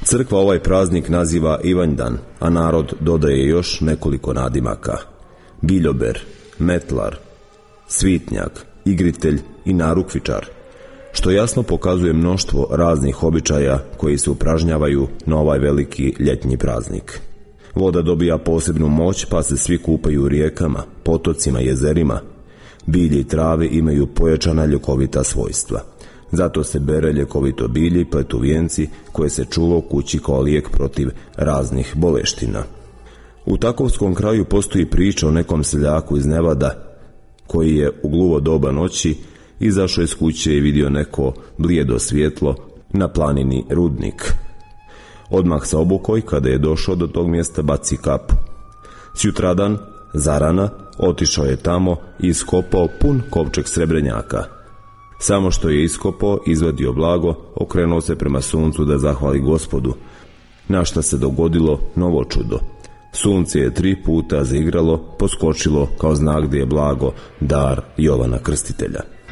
Crkva ovaj praznik naziva Ivanjdan, a narod dodaje još nekoliko nadimaka: Biljober, Metlar, Svitnjak, Igritelj i Narukvičar, što jasno pokazuje mnoštvo raznih običaja koji se upražnjavaju na ovaj veliki ljetnji praznik. Voda dobija posebnu moć, pa se svi kupaju u rijekama, potocima, jezerima. Bilje i trave imaju pojačana ljekovita svojstva. Zato se bere ljekovito bilje i pletu vijenci koje se čuva u kući kao lijek protiv raznih boleština. U takovskom kraju postoji priča o nekom seljaku iz Nevada koji je u gluvo doba noći izašao iz kuće i vidio neko blijedo svjetlo na planini Rudnik. Odmah se obukao i kada je došao do tog mjesta baci kapu. Sjutradan, zarana, otišao je tamo i iskopao pun kovčeg srebrenjaka. Samo što je iskopao, izvadio blago, okrenuo se prema suncu da zahvali Gospodu, na šta se dogodilo novo čudo. Sunce je 3 puta zaigralo, poskočilo kao znak da je blago dar Jovana Krstitelja.